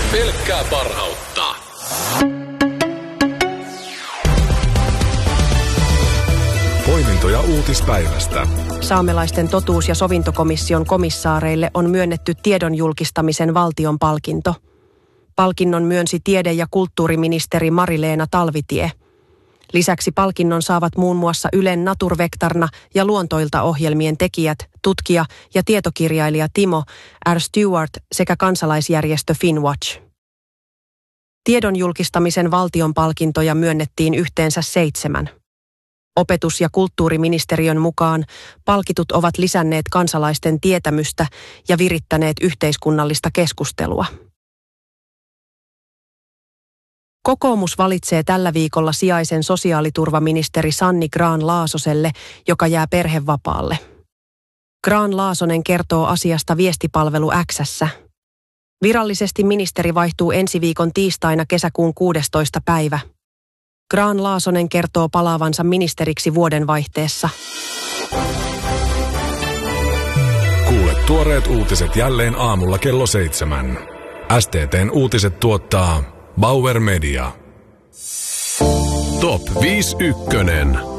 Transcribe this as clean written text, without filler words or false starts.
Pelkkää parhautta. Poimintoja uutispäivästä. Saamelaisten totuus- ja sovintokomission komissaareille on myönnetty tiedon julkistamisen valtion palkinto. Palkinnon myönsi tiede- ja kulttuuriministeri Mari-Leena Talvitie. Lisäksi palkinnon saavat muun muassa Ylen Naturvektarna ja Luontoilta -ohjelmien tekijät, tutkija ja tietokirjailija Timo R. Stewart sekä kansalaisjärjestö Finnwatch. Tiedon julkistamisen valtion palkintoja myönnettiin yhteensä 7. Opetus- ja kulttuuriministeriön mukaan palkitut ovat lisänneet kansalaisten tietämystä ja virittäneet yhteiskunnallista keskustelua. Kokoomus valitsee tällä viikolla sijaisen sosiaaliturvaministeri Sanni Grahn-Laasoselle, joka jää perhevapaalle. Grahn-Laasonen kertoo asiasta viestipalvelu X:ssä. Virallisesti ministeri vaihtuu ensi viikon tiistaina kesäkuun 16. päivä. Grahn-Laasonen kertoo palaavansa ministeriksi vuodenvaihteessa. Kuule tuoreet uutiset jälleen aamulla kello 7. STT:n uutiset tuottaa Bauer Media. Top 5 ykkönen.